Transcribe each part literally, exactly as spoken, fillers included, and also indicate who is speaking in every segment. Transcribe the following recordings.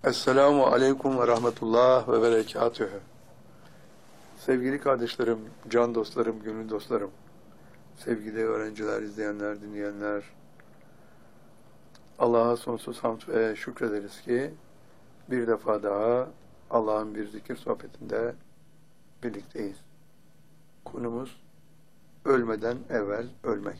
Speaker 1: Esselamu Aleyküm ve Rahmetullah ve Berekatühü. Sevgili kardeşlerim, can dostlarım, gönül dostlarım, sevgili öğrenciler, izleyenler, dinleyenler, Allah'a sonsuz hamd ve şükrederiz ki bir defa daha Allah'ın bir zikir sohbetinde birlikteyiz. Konumuz ölmeden evvel ölmek.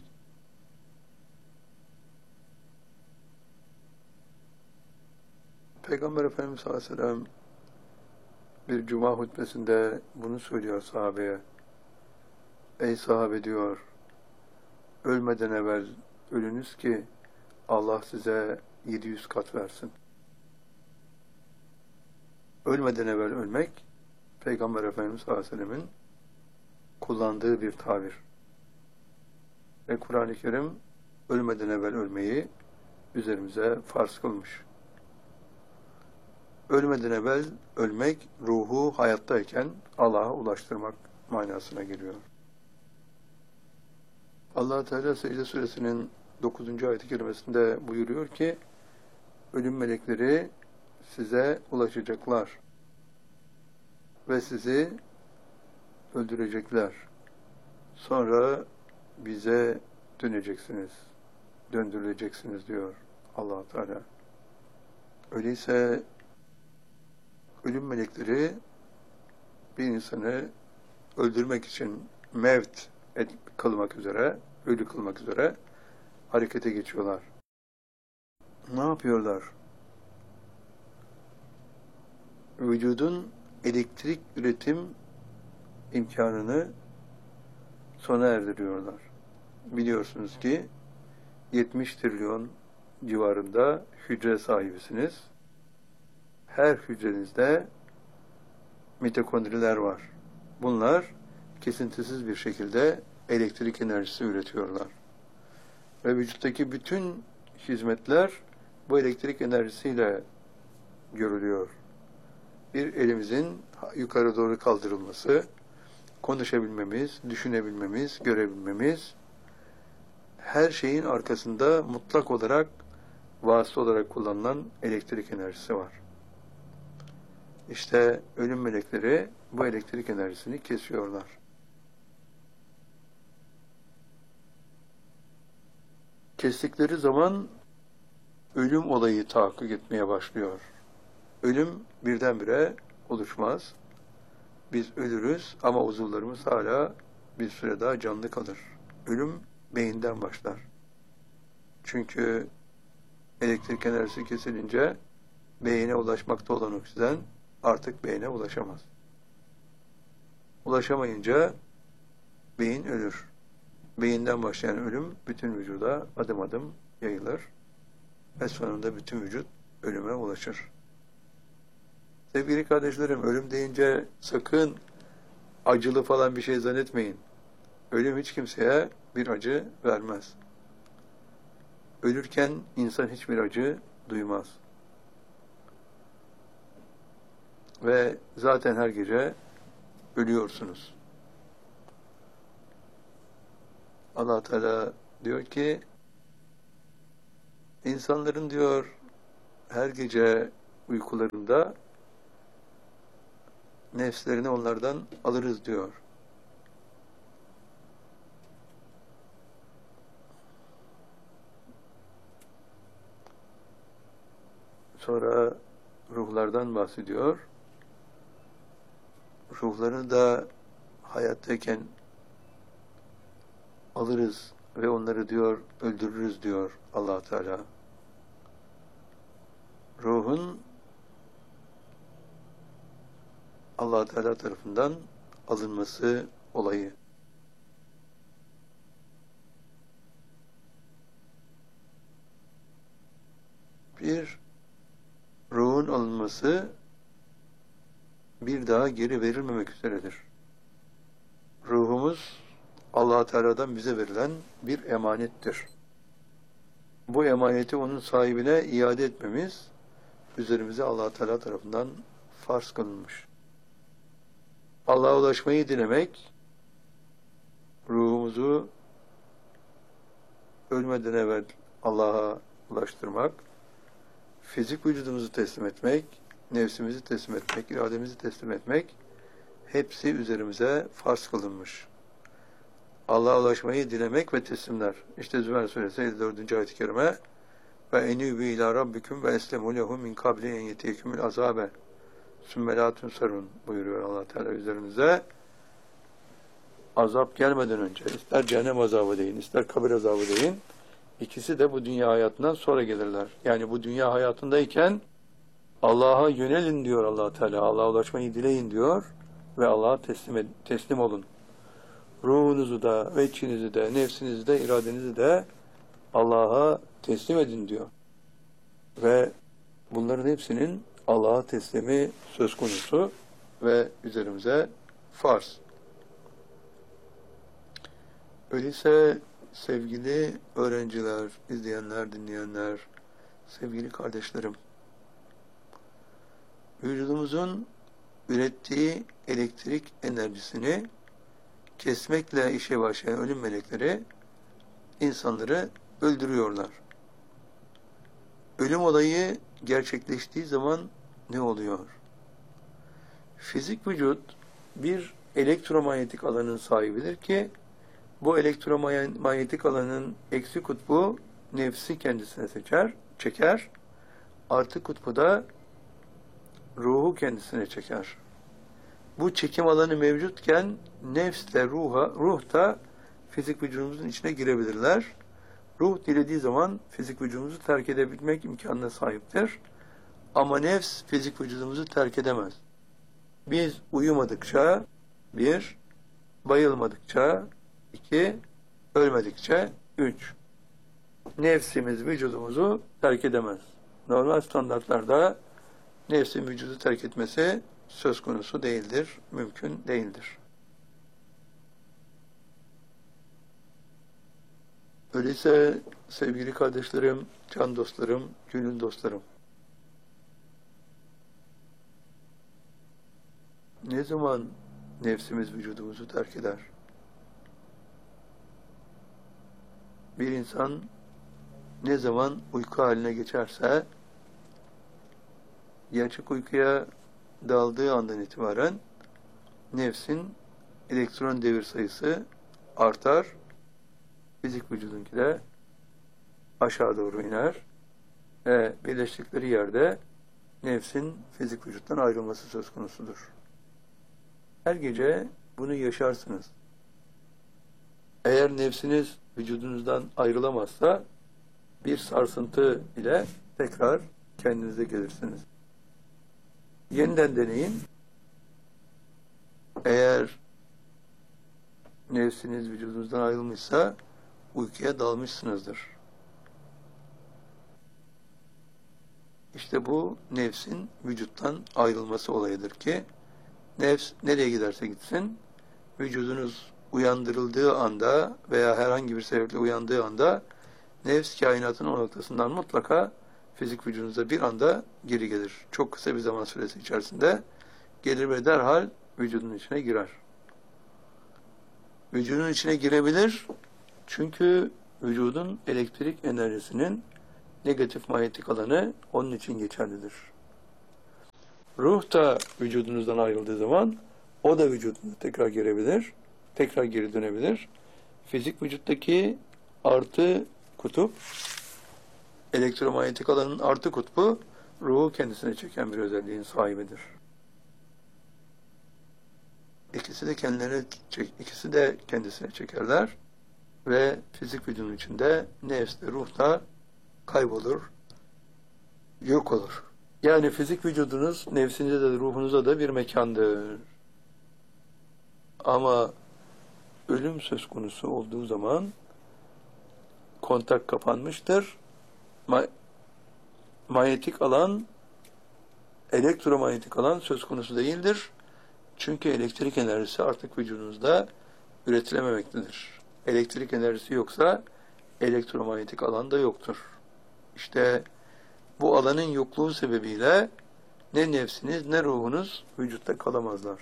Speaker 1: Peygamber Efendimiz sallallahu aleyhi ve sellem bir cuma hutbesinde bunu söylüyor sahabeye. Ey sahabe diyor, ölmeden evvel ölünüz ki Allah size yedi yüz kat versin. Ölmeden evvel ölmek, Peygamber Efendimiz sallallahu aleyhi ve sellemin kullandığı bir tabir. Ve Kur'an-ı Kerim ölmeden evvel ölmeyi üzerimize farz kılmış. Ölmeden evvel ölmek, ruhu hayattayken Allah'a ulaştırmak manasına geliyor. Allah Teala Secde Suresinin dokuzuncu ayet-i kerimesinde buyuruyor ki, ölüm melekleri size ulaşacaklar ve sizi öldürecekler. Sonra bize döneceksiniz, döndürüleceksiniz diyor Allah Teala. Öyleyse ölüm melekleri bir insanı öldürmek için mevt kılmak üzere, ölü kılmak üzere harekete geçiyorlar. Ne yapıyorlar? Vücudun elektrik üretim imkanını sona erdiriyorlar. Biliyorsunuz ki yetmiş trilyon civarında hücre sahibisiniz. Her hücrenizde mitokondriler var. Bunlar kesintisiz bir şekilde elektrik enerjisi üretiyorlar. Ve vücuttaki bütün hizmetler bu elektrik enerjisiyle görülüyor. Bir elimizin yukarı doğru kaldırılması, konuşabilmemiz, düşünebilmemiz, görebilmemiz, her şeyin arkasında mutlak olarak, vasıta olarak kullanılan elektrik enerjisi var. İşte ölüm melekleri bu elektrik enerjisini kesiyorlar. Kestikleri zaman ölüm olayı tahakkuk etmeye başlıyor. Ölüm birdenbire oluşmaz. Biz ölürüz ama uzuvlarımız hala bir süre daha canlı kalır. Ölüm beyinden başlar. Çünkü elektrik enerjisi kesilince beyine ulaşmakta olan oksijen artık beyne ulaşamaz. Ulaşamayınca beyin ölür. Beyinden başlayan ölüm bütün vücuda adım adım yayılır ve sonunda bütün vücut ölüme ulaşır. Sevgili kardeşlerim, ölüm deyince sakın acılı falan bir şey zannetmeyin. Ölüm hiç kimseye bir acı vermez. Ölürken insan hiçbir acı duymaz. Ve zaten her gece ölüyorsunuz. Allah Teala diyor ki, insanların diyor her gece uykularında nefslerini onlardan alırız diyor. Sonra ruhlardan bahsediyor. Ruhlarını da hayattayken alırız ve onları diyor öldürürüz diyor Allah Teala. Ruhun Allah Teala tarafından alınması olayı. Bir ruhun alınması bir daha geri verilmemek üzeredir. Ruhumuz Allah Teala'dan bize verilen bir emanettir. Bu emaneti onun sahibine iade etmemiz üzerimize Allah Teala tarafından farz kılınmış. Allah'a ulaşmayı dilemek, ruhumuzu ölmeden evvel Allah'a ulaştırmak, fizik vücudumuzu teslim etmek, nefsimizi teslim etmek, irademizi teslim etmek hepsi üzerimize farz kılınmış. Allah'a ulaşmayı dilemek ve teslimler. İşte Zümer Suresi elli dördüncü ayet-i kerime ve enübü ilâ rabbiküm ve eslemu lehu min kabli en yetiyekümül azâbe sümme lâ tunsarun buyuruyor Allah Teala üzerinize. Azap gelmeden önce, ister cehennem azabı deyin, ister kabir azabı deyin, ikisi de bu dünya hayatından sonra gelirler. Yani bu dünya hayatındayken Allah'a yönelin diyor Allah Teala, Allah'a ulaşmayı dileyin diyor ve Allah'a teslim, teslim olun. Ruhunuzu da, veçhinizi de, nefsinizi de, iradenizi de Allah'a teslim edin diyor. Ve bunların hepsinin Allah'a teslimi söz konusu ve üzerimize farz. Öyleyse sevgili öğrenciler, izleyenler, dinleyenler, sevgili kardeşlerim, vücudumuzun ürettiği elektrik enerjisini kesmekle işe başlayan ölüm melekleri insanları öldürüyorlar. Ölüm olayı gerçekleştiği zaman ne oluyor? Fizik vücut bir elektromanyetik alanın sahibidir ki bu elektromanyetik alanın eksi kutbu nefsi kendisine seçer, çeker. Artı kutbu da ruhu kendisine çeker. Bu çekim alanı mevcutken nefsle ruha, ruh da fizik vücudumuzun içine girebilirler. Ruh dilediği zaman fizik vücudumuzu terk edebilmek imkanına sahiptir. Ama nefs fizik vücudumuzu terk edemez. Biz uyumadıkça bir, bayılmadıkça iki, ölmedikçe üç. Nefsimiz vücudumuzu terk edemez. Normal standartlarda nefsin vücudu terk etmesi söz konusu değildir, mümkün değildir. Öyleyse sevgili kardeşlerim, can dostlarım, gönül dostlarım, ne zaman nefsimiz vücudumuzu terk eder? Bir insan ne zaman uyku haline geçerse, gerçek uykuya daldığı andan itibaren nefsin elektron devir sayısı artar, fizik vücudunki de aşağı doğru iner ve birleştikleri yerde nefsin fizik vücuttan ayrılması söz konusudur. Her gece bunu yaşarsınız. Eğer nefsiniz vücudunuzdan ayrılamazsa bir sarsıntı ile tekrar kendinize gelirsiniz. Yeniden deneyin. Eğer nefsiniz vücudunuzdan ayrılmışsa uykuya dalmışsınızdır. İşte bu nefsin vücuttan ayrılması olayıdır ki nefs nereye giderse gitsin vücudunuz uyandırıldığı anda veya herhangi bir sebeple uyandığı anda nefs kainatın o noktasından mutlaka fizik vücudunuza bir anda geri gelir. Çok kısa bir zaman süresi içerisinde gelir ve derhal vücudun içine girer. Vücudun içine girebilir çünkü vücudun elektrik enerjisinin negatif manyetik alanı onun için geçerlidir. Ruh da vücudunuzdan ayrıldığı zaman o da vücudunuza tekrar girebilir, tekrar geri dönebilir. Fizik vücuttaki artı kutup, elektromanyetik alanın artı kutbu, ruhu kendisine çeken bir özelliğin sahibidir. İkisi de kendilerine çek, ikisi de kendisine çekerler ve fizik vücudun içinde nefs de ruh da kaybolur, yok olur. Yani fizik vücudunuz nefsinize de ruhunuza da bir mekandır. Ama ölüm söz konusu olduğu zaman kontak kapanmıştır. Ma manyetik alan, elektromanyetik alan söz konusu değildir. Çünkü elektrik enerjisi artık vücudunuzda üretilememektedir. Elektrik enerjisi yoksa elektromanyetik alan da yoktur. İşte bu alanın yokluğu sebebiyle ne nefsiniz ne ruhunuz vücutta kalamazlar.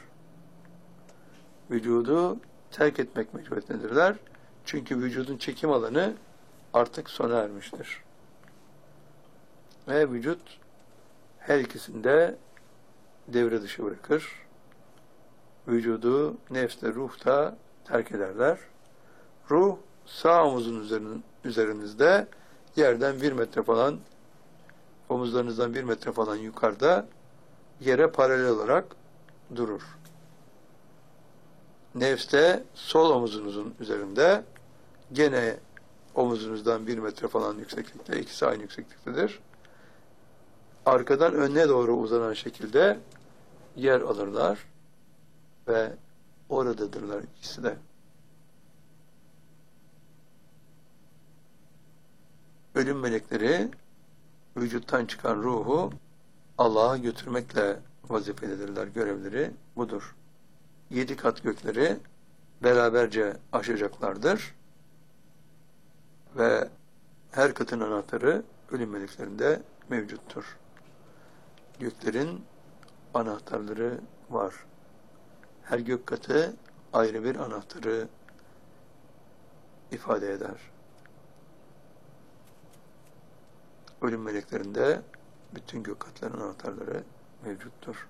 Speaker 1: Vücudu terk etmek mecburiyetindedirler. Çünkü vücudun çekim alanı artık sona ermiştir. Ve vücut her ikisinde devre dışı bırakır. Vücudu nefs de ruh da terk ederler. Ruh sağ omuzun üzerinizde yerden bir metre falan, omuzlarınızdan bir metre falan yukarıda yere paralel olarak durur. Nefs de sol omuzunuzun üzerinde, gene omuzunuzdan bir metre falan yükseklikte, ikisi aynı yüksekliktedir. Arkadan önüne doğru uzanan şekilde yer alırlar ve oradadırlar ikisi de. Ölüm melekleri vücuttan çıkan ruhu Allah'a götürmekle vazifelidirler, görevleri budur. Yedi kat gökleri beraberce aşacaklardır ve her katın anahtarı ölüm meleklerinde mevcuttur. Göklerin anahtarları var. Her gök katı ayrı bir anahtarı ifade eder. Ölüm meleklerinde bütün gök katların anahtarları mevcuttur.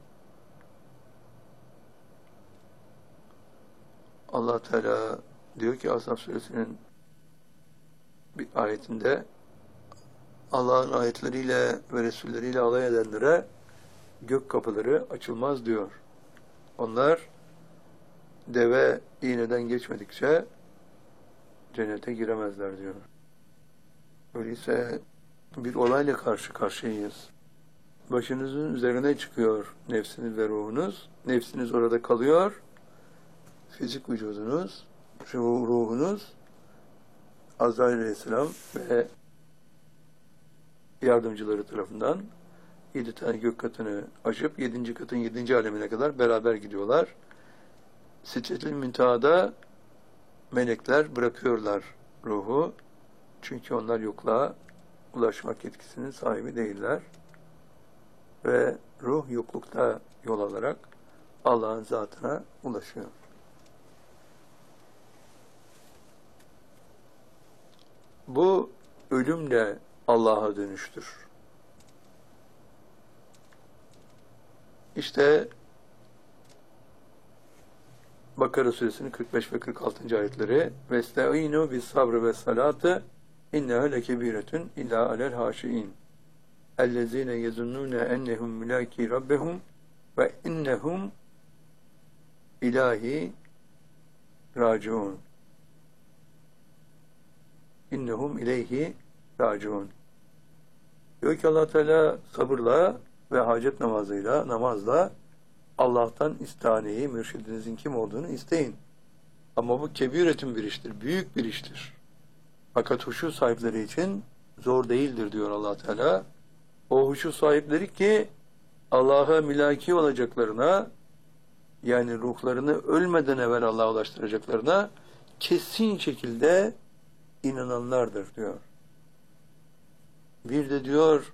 Speaker 1: Allah Teala diyor ki Ashab Suresinin bir ayetinde, Allah'ın ayetleriyle ve Resulleriyle alay edenlere gök kapıları açılmaz diyor. Onlar deve iğneden geçmedikçe cennete giremezler diyor. Öyleyse bir olayla karşı karşıyayız. Başınızın üzerine çıkıyor nefsiniz ve ruhunuz. Nefsiniz orada kalıyor. Fizik vücudunuz, ruhunuz Azrail Aleyhisselam ve yardımcıları tarafından yedi tane gök katını aşıp yedinci katın yedinci alemine kadar beraber gidiyorlar. Sidretil Münteha'da melekler bırakıyorlar ruhu. Çünkü onlar yokluğa ulaşmak yetkisinin sahibi değiller. Ve ruh yoklukta yol alarak Allah'ın zatına ulaşıyor. Bu ölümle Allah'a dönüştür. İşte Bakara Suresinin kırk beş ve kırk altıncı ayetleri وَاسْتَعِينُوا بِالصَّبْرِ وَالصَّلَاةِ اِنَّهَا لَكَب۪يرَةٌ اِلَّا عَلَى الْحَاشِئِينَ اَلَّذ۪ينَ يَظُنُّونَ اَنَّهُمْ مُلَاكِي رَبَّهُمْ وَاِنَّهُمْ اِلَٰهِ رَاجِعُونَ İnnehum ileyhi raciun. Diyor ki Allah Teala, sabırla ve hacet namazıyla, namazla Allah'tan istaneyi, mürşidinizin kim olduğunu isteyin. Ama bu kebiretün bir iştir, büyük bir iştir. Fakat huşu sahipleri için zor değildir diyor Allah Teala. O huşu sahipleri ki Allah'a mülaki olacaklarına, yani ruhlarını ölmeden evvel Allah'a ulaştıracaklarına kesin şekilde inananlardır diyor. Bir de diyor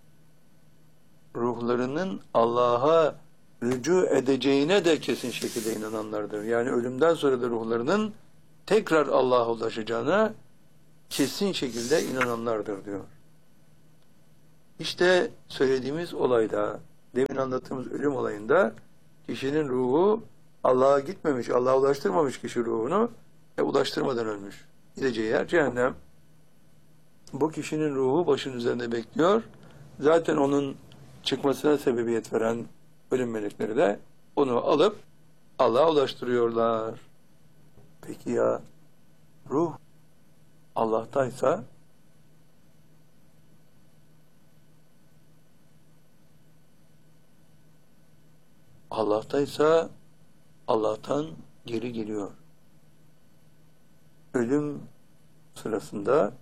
Speaker 1: ruhlarının Allah'a rücu edeceğine de kesin şekilde inananlardır. Yani ölümden sonra da ruhlarının tekrar Allah'a ulaşacağına kesin şekilde inananlardır diyor. İşte söylediğimiz olayda, demin anlattığımız ölüm olayında kişinin ruhu Allah'a gitmemiş, Allah'a ulaştırmamış kişi ruhunu ve ulaştırmadan ölmüş. Gideceği yer cehennem. Bu kişinin ruhu başının üzerinde bekliyor. Zaten onun çıkmasına sebebiyet veren ölüm melekleri de onu alıp Allah'a ulaştırıyorlar. Peki ya ruh Allah'taysa Allah'taysa Allah'tan geri geliyor. Ölüm sırasında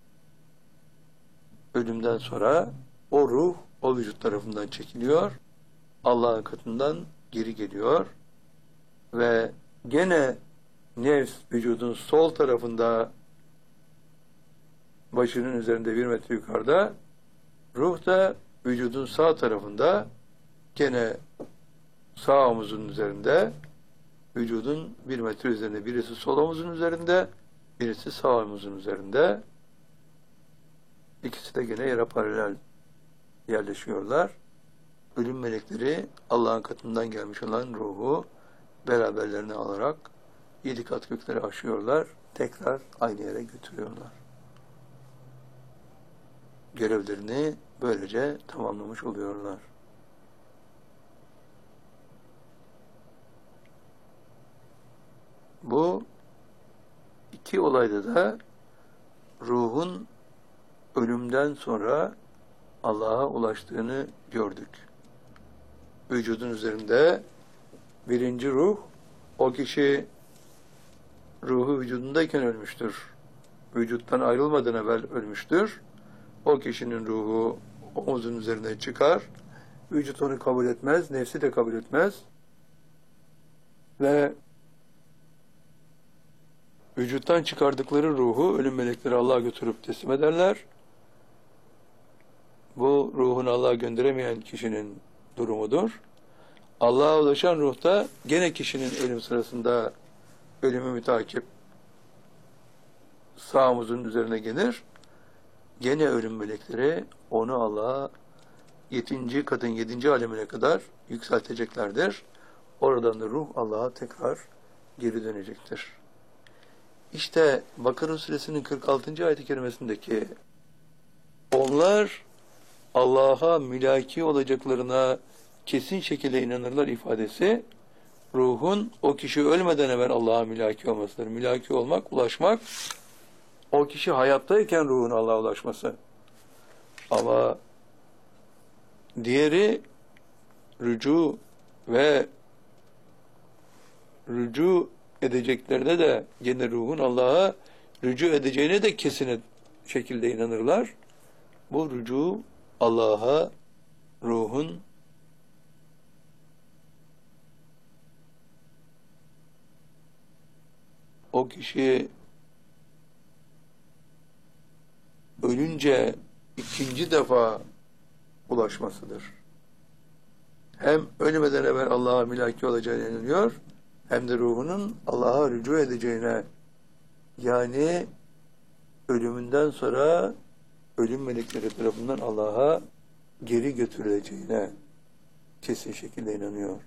Speaker 1: ölümden sonra o ruh o vücut tarafından çekiliyor. Allah'ın katından geri geliyor ve gene nefs vücudun sol tarafında başının üzerinde bir metre yukarıda, ruh da vücudun sağ tarafında gene sağ omuzun üzerinde, vücudun bir metre üzerinde, birisi sol omuzun üzerinde, birisi sağ omuzun üzerinde. İkisi de gene yere paralel yerleşiyorlar. Ölüm melekleri Allah'ın katından gelmiş olan ruhu beraberlerine alarak yedi kat gökleri aşıyorlar. Tekrar aynı yere götürüyorlar. Görevlerini böylece tamamlamış oluyorlar. Bu iki olayda da ruhun ölümden sonra Allah'a ulaştığını gördük. Vücudun üzerinde birinci ruh, o kişi ruhu vücudundayken ölmüştür. Vücuttan ayrılmadan evvel ölmüştür. O kişinin ruhu omuzun üzerine çıkar. Vücut onu kabul etmez, nefsi de kabul etmez. Ve vücuttan çıkardıkları ruhu ölüm melekleri Allah'a götürüp teslim ederler. Bu ruhunu Allah'a gönderemeyen kişinin durumudur. Allah'a ulaşan ruhta gene kişinin ölüm sırasında ölümü mütakip sağ omuzun üzerine gelir. Gene ölüm melekleri onu Allah'a yedinci kadın yedinci alemine kadar yükselteceklerdir. Oradan da ruh Allah'a tekrar geri dönecektir. İşte Bakara suresinin kırk altıncı ayet-i kerimesindeki onlar Allah'a mülaki olacaklarına kesin şekilde inanırlar ifadesi, ruhun o kişi ölmeden evvel Allah'a mülaki olmasıdır. Mülaki olmak, ulaşmak, o kişi hayattayken ruhun Allah'a ulaşması. Ama diğeri rücu ve rücu edeceklerine de gene ruhun Allah'a rücu edeceğine de kesin şekilde inanırlar. Bu rücu Allah'a ruhun o kişi ölünce ikinci defa ulaşmasıdır. Hem ölmeden evvel Allah'a mülaki olacağına inanıyor, hem de ruhunun Allah'a rücu edeceğine, yani ölümünden sonra ölüm melekleri tarafından Allah'a geri götürüleceğine kesin şekilde inanıyor.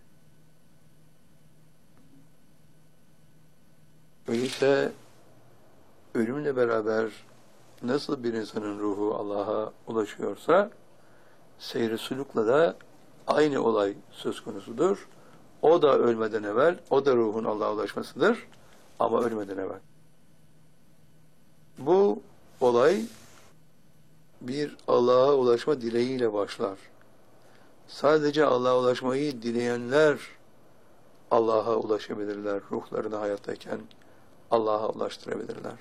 Speaker 1: Öyleyse ölümle beraber nasıl bir insanın ruhu Allah'a ulaşıyorsa, seyri sulukla da aynı olay söz konusudur. O da ölmeden evvel, o da ruhun Allah'a ulaşmasıdır. Ama ölmeden evvel. Bu olay bir Allah'a ulaşma dileğiyle başlar. Sadece Allah'a ulaşmayı dileyenler Allah'a ulaşabilirler. Ruhlarını hayattayken Allah'a ulaştırabilirler.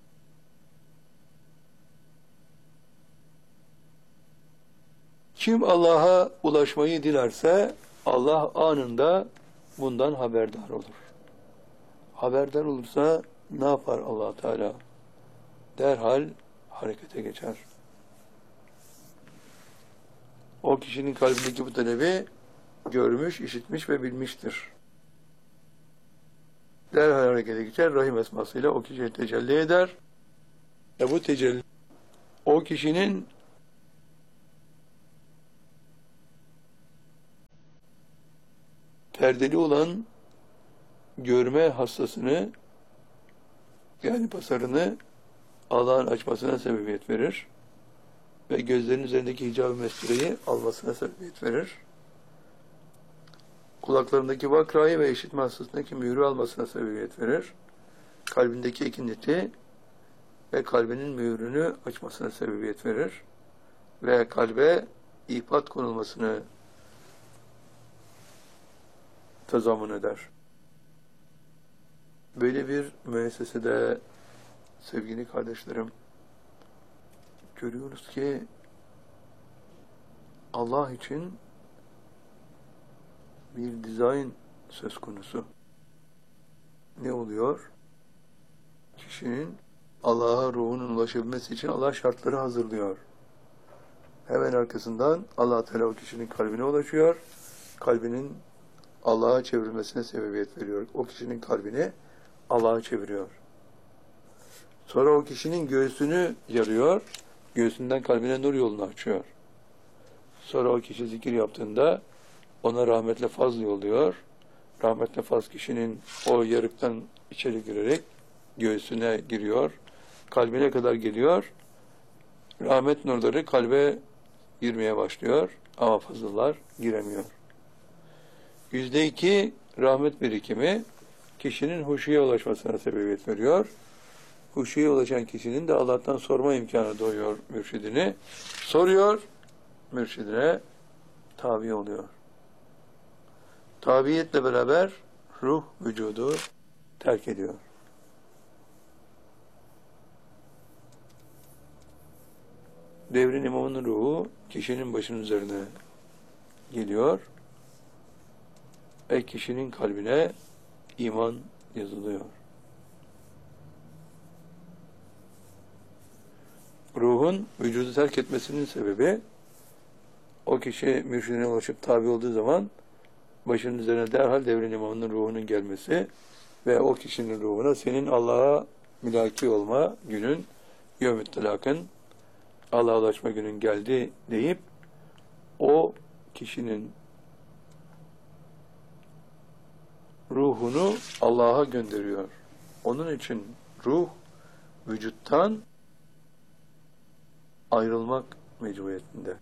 Speaker 1: Kim Allah'a ulaşmayı dilerse Allah anında bundan haberdar olur. Haberdar olursa ne yapar Allah Teala? Derhal harekete geçer. O kişinin kalbindeki bu talebi görmüş, işitmiş ve bilmiştir. Derhal harekete geçer, Rahim esmasıyla o kişiye tecelli eder. Ve bu tecelli o kişinin perdeli olan görme hastasını, yani basarını Allah'ın açmasına sebebiyet verir ve gözlerinin üzerindeki hicab-ı mestureyi almasına sebebiyet verir. Kulaklarındaki vakrayı ve işitme hastasındaki mührü almasına sebebiyet verir. Kalbindeki ikinneti ve kalbinin mührünü açmasına sebebiyet verir. Ve kalbe ihbat konulmasını tazammun eder. Böyle bir müessesede sevgili kardeşlerim, görüyoruz ki Allah için bir dizayn söz konusu. Ne oluyor? Kişinin Allah'a ruhunun ulaşabilmesi için Allah şartları hazırlıyor. Hemen arkasından Allah Teala o kişinin kalbine ulaşıyor. Kalbinin Allah'a çevrilmesine sebebiyet veriyor. O kişinin kalbini Allah'a çeviriyor. Sonra o kişinin göğsünü yarıyor. Göğsünden kalbine nur yolunu açıyor. Sonra o kişi zikir yaptığında ona rahmetle fazl yolluyor. Rahmetle fazl kişinin o yarıktan içeri girerek göğsüne giriyor. Kalbine kadar geliyor. Rahmet nurları kalbe girmeye başlıyor. Ama fazıllar giremiyor. Yüzde iki rahmet birikimi kişinin huşuya ulaşmasına sebebiyet veriyor. Huşuya ulaşan kişinin de Allah'tan sorma imkanı doğuyor mürşidini. Soruyor, mürşidine tabi oluyor. Tabiyetle beraber ruh vücudu terk ediyor. Devrin imamının ruhu kişinin başının üzerine geliyor ve kişinin kalbine iman yazılıyor. Ruhun vücudu terk etmesinin sebebi o kişi mürşidine ulaşıp tabi olduğu zaman başının üzerine derhal devrin imamının ruhunun gelmesi ve o kişinin ruhuna senin Allah'a mülaki olma günün, yevm-i telakın, Allah'a ulaşma günün geldi deyip o kişinin ruhunu Allah'a gönderiyor. Onun için ruh vücuttan ayrılmak mecburiyetinde.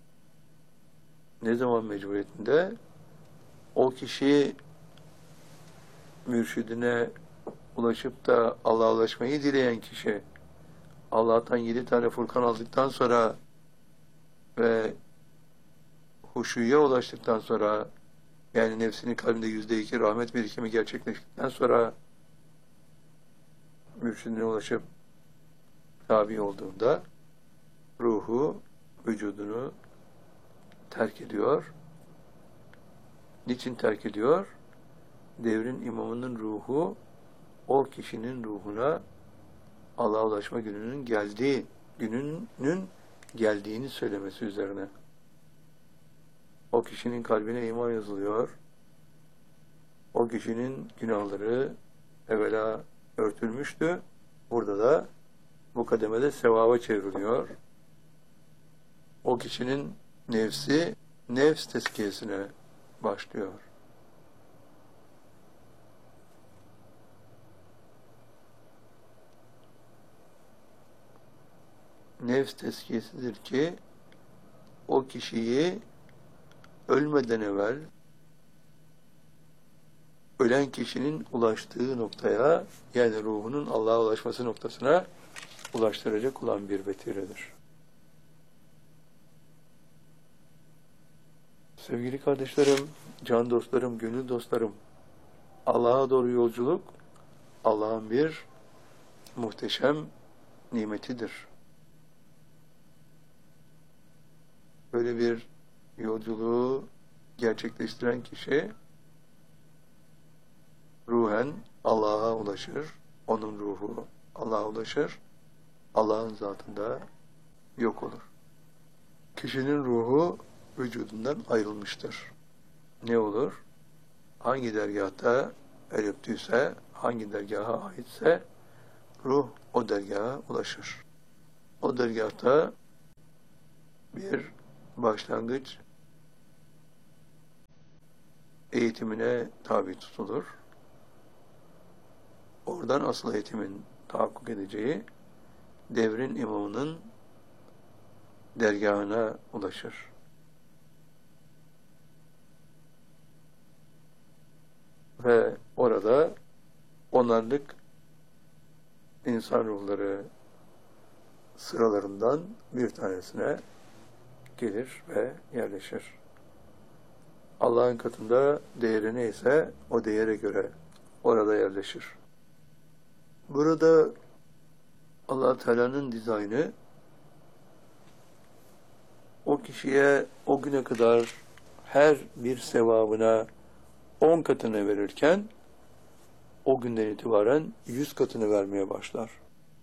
Speaker 1: Ne zaman mecburiyetinde? O kişi mürşidine ulaşıp da Allah'a ulaşmayı dileyen kişi Allah'tan yedi tane Furkan aldıktan sonra ve huşuya ulaştıktan sonra, yani nefsinin kalbinde yüzde iki rahmet birikimi gerçekleştikten sonra mürşidine ulaşıp tabi olduğunda ruhu, vücudunu terk ediyor. Niçin terk ediyor? Devrin imamının ruhu o kişinin ruhuna Allah'a ulaşma gününün geldiği, gününün geldiğini söylemesi üzerine. O kişinin kalbine iman yazılıyor. O kişinin günahları evvela örtülmüştü. Burada da bu kademede sevaba çevriliyor. O kişinin nefsi nefs tezkiyesine başlıyor. Nefs tezkiyesidir ki o kişiyi ölmeden evvel ölen kişinin ulaştığı noktaya, yani ruhunun Allah'a ulaşması noktasına ulaştıracak olan bir vetiredir. Sevgili kardeşlerim, can dostlarım, gönül dostlarım, Allah'a doğru yolculuk Allah'ın bir muhteşem nimetidir. Böyle bir yolculuğu gerçekleştiren kişi ruhen Allah'a ulaşır, onun ruhu Allah'a ulaşır, Allah'ın zatında yok olur. Kişinin ruhu vücudundan ayrılmıştır. Ne olur? Hangi dergâhta el öptüyse, hangi dergaha aitse ruh o dergaha ulaşır. O dergâhta bir başlangıç eğitimine tabi tutulur. Oradan asıl eğitimin tahakkuk edeceği devrin imamının dergahına ulaşır. Ve orada onarlık insan ruhları sıralarından bir tanesine gelir ve yerleşir. Allah'ın katında değeri neyse o değere göre orada yerleşir. Burada Allah Teala'nın dizaynı o kişiye o güne kadar her bir sevabına on katını verirken o günden itibaren yüz katını vermeye başlar.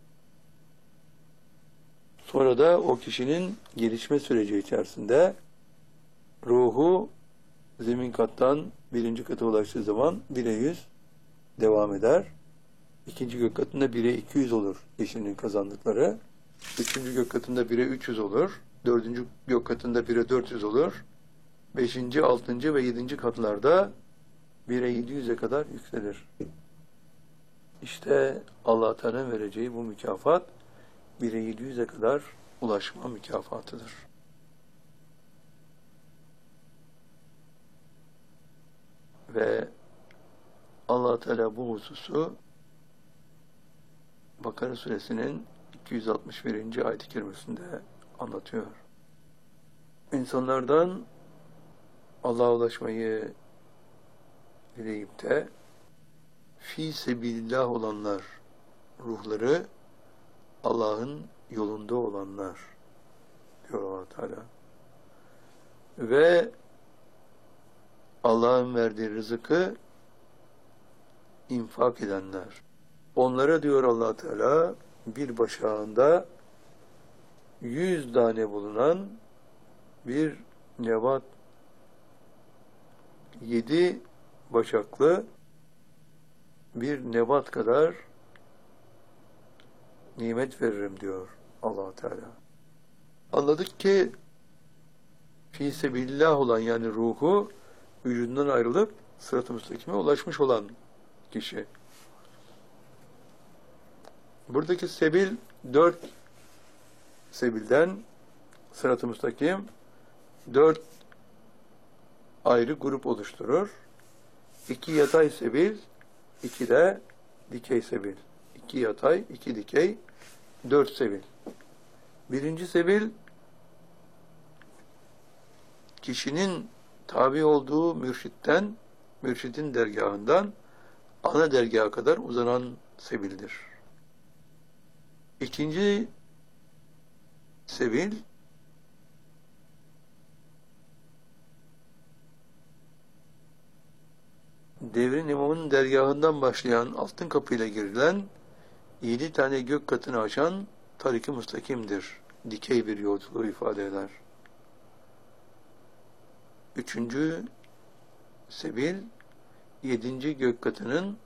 Speaker 1: Sonra da o kişinin gelişme süreci içerisinde ruhu zemin kattan birinci kata ulaştığı zaman bire yüz devam eder. İkinci gök katında bire iki yüz olur kişinin kazandıkları. Üçüncü gök katında bire üç yüz olur. Dördüncü gök katında bire dört yüz olur. Beşinci, altıncı ve yedinci katlarda bire yedi yüze kadar yükselir. İşte Allah Teala vereceği bu mükafat bire yedi yüze kadar ulaşma mükafatıdır. Ve Allah Teala bu hususu Bakara suresinin iki yüz altmış birinci ayet-i kerimesinde anlatıyor. İnsanlardan Allah'a ulaşmayı dileyip de fi sebilillah olanlar, ruhları Allah'ın yolunda olanlar diyor Allah Teala. Ve Allah'ın verdiği rızkı infak edenler. Onlara diyor Allah Teala bir başağında yüz tane bulunan bir nebat, yedi başaklı bir nebat kadar nimet veririm diyor Allah Teala. Anladık ki fi sebilillah olan, yani ruhu vücudundan ayrılıp sırat-ı müstakime ulaşmış olan kişi. Buradaki sebil dört sebilden sırat-ı müstakim dört ayrı grup oluşturur. İki yatay sebil, iki de dikey sebil. İki yatay, iki dikey, dört sebil. Birinci sebil, kişinin tabi olduğu mürşitten, mürşidin dergahından ana dergaha kadar uzanan sebildir. İkinci sebil, devrin imamının dergahından başlayan altın kapıyla girilen yedi tane gök katını aşan tarik-i müstakimdir. Dikey bir yolculuğu ifade eder. Üçüncü sebil, yedinci gök katının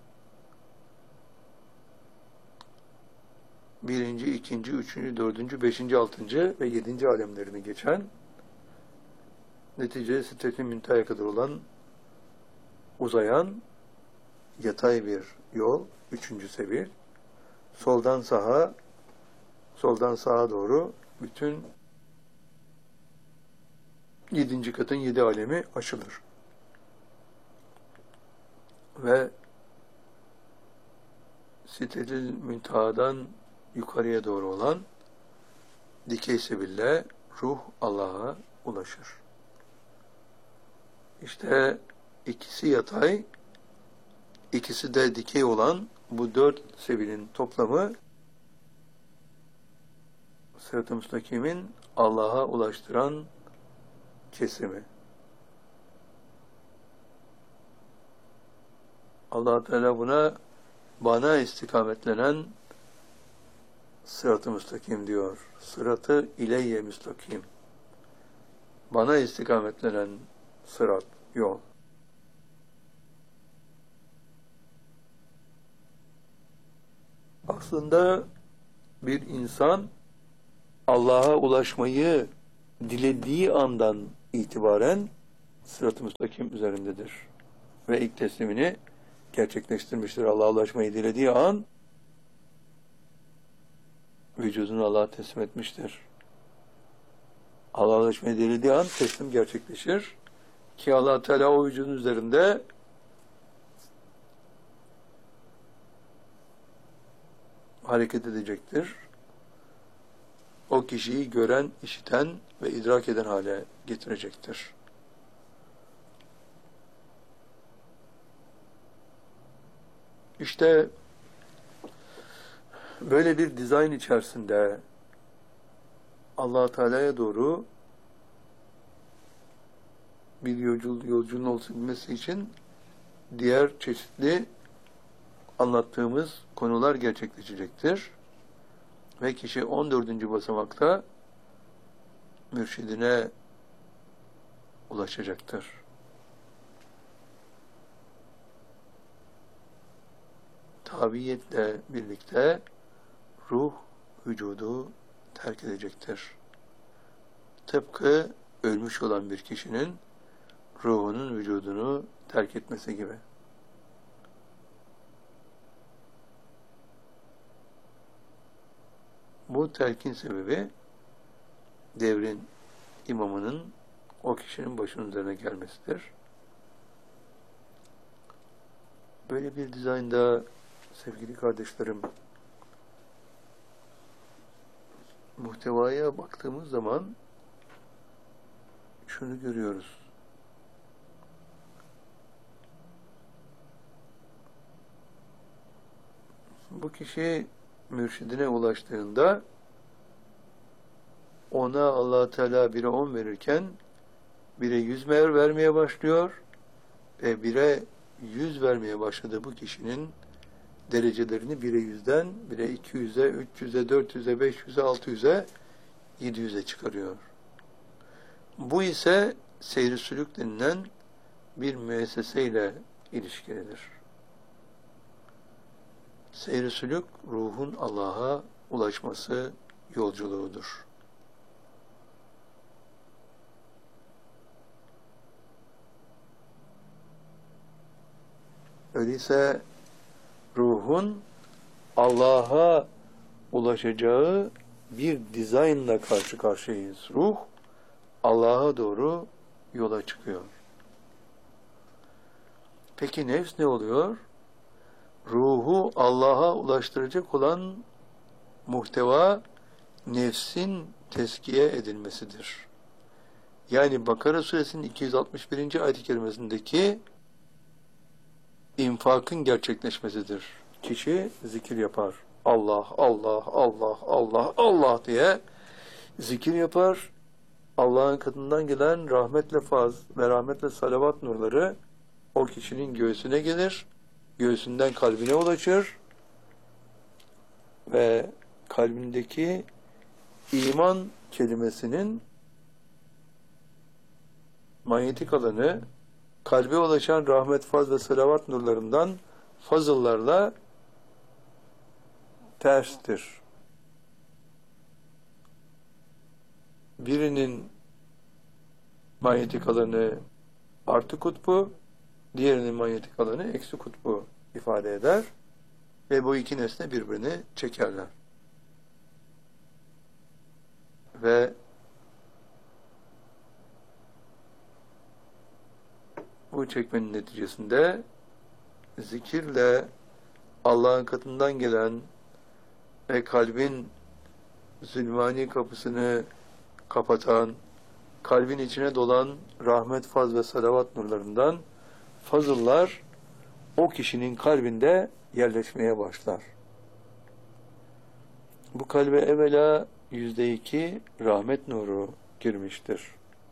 Speaker 1: birinci, ikinci, üçüncü, dördüncü, beşinci, altıncı ve yedinci alemlerini geçen, neticede Sidret-i Münteha'ya kadar olan uzayan yatay bir yol, üçüncü sebil. Soldan sağa, soldan sağa doğru bütün yedinci katın yedi alemi aşılır. Ve Sidret-i Münteha'dan yukarıya doğru olan dikey sebille ruh Allah'a ulaşır. İşte ikisi yatay, ikisi de dikey olan bu dört sebilin toplamı Sırat-ı Müstakim'in Allah'a ulaştıran kesimi. Allah Teala buna bana istikametlenen Sırat-ı Müstakim diyor. Sıratı ileyye müstakim. Bana istikametlenen sırat, yol. Aslında bir insan Allah'a ulaşmayı dilediği andan itibaren Sırat-ı Müstakim üzerindedir. Ve ilk teslimini gerçekleştirmiştir. Allah'a ulaşmayı dilediği an vücudunu Allah'a teslim etmiştir. Allah'a ulaşmayı dilediği an teslim gerçekleşir. Ki Allah Teala o vücudun üzerinde hareket edecektir. O kişiyi gören, işiten ve idrak eden hale getirecektir. İşte böyle bir dizayn içerisinde Allah Teala'ya doğru bir yolculuğun, yolculuğun olabilmesi için diğer çeşitli anlattığımız konular gerçekleşecektir. Ve kişi on dördüncü basamakta mürşidine ulaşacaktır. Tabiiyetle birlikte ruh vücudu terk edecektir. tıpkı ölmüş olan bir kişinin ruhunun vücudunu terk etmesi gibi. Bu terkin sebebi devrin imamının o kişinin başının üzerine gelmesidir. Böyle bir dizaynda sevgili kardeşlerim, muhtevaya baktığımız zaman şunu görüyoruz. Bu kişi mürşidine ulaştığında ona Allah Teala bire on verirken bire yüz meğer vermeye başlıyor ve bire yüz vermeye başladığı bu kişinin derecelerini bire yüzden bire iki yüze, üç yüze, dört yüze, beş yüze, altı yüze, yedi yüze çıkarıyor. Bu ise seyr-i sülük denilen bir müesseseyle ilişkilidir. Seyr-i sülük ruhun Allah'a ulaşması yolculuğudur. Öyleyse ruhun Allah'a ulaşacağı bir dizaynla karşı karşıyayız. Ruh Allah'a doğru yola çıkıyor. Peki nefs ne oluyor? Ruhu Allah'a ulaştıracak olan muhteva nefsin teskiye edilmesidir. Yani Bakara suresinin iki yüz altmış birinci ayet-i kerimesindeki infakın gerçekleşmesidir. Kişi zikir yapar. Allah, Allah, Allah, Allah, Allah diye zikir yapar. Allah'ın katından gelen rahmetle faz ve rahmetle salavat nurları o kişinin göğsüne gelir. Göğsünden kalbine ulaşır ve kalbindeki iman kelimesinin manyetik alanı kalbe ulaşan rahmet, faz ve salavat nurlarından fazıllarla terstir. Birinin manyetik alanı artı kutbu, diğerinin manyetik alanı eksi kutbu ifade eder ve bu iki nesne birbirini çekerler. Ve bu çekmenin neticesinde zikirle Allah'ın katından gelen ve kalbin zulmani kapısını kapatan, kalbin içine dolan rahmet, faz ve salavat nurlarından fazıllar o kişinin kalbinde yerleşmeye başlar. Bu kalbe evvela yüzde iki rahmet nuru girmiştir.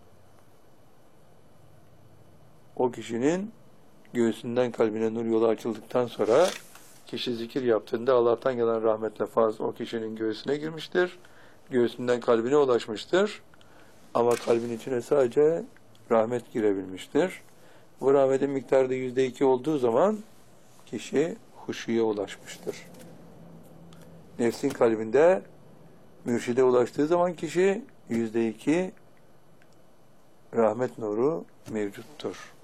Speaker 1: O kişinin göğsünden kalbine nur yolu açıldıktan sonra kişi zikir yaptığında Allah'tan gelen rahmetle faz o kişinin göğsüne girmiştir. Göğsünden kalbine ulaşmıştır. Ama kalbin içine sadece rahmet girebilmiştir. Bu rahmetin miktarı da yüzde iki olduğu zaman kişi huşuya ulaşmıştır. Nefsin kalbinde mürşide ulaştığı zaman kişi yüzde iki rahmet nuru mevcuttur.